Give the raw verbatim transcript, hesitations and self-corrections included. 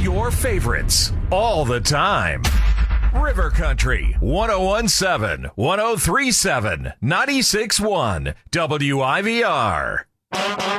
your favorites all the time. River Country, one oh one seven, one oh three seven, ninety-six one, W I V R.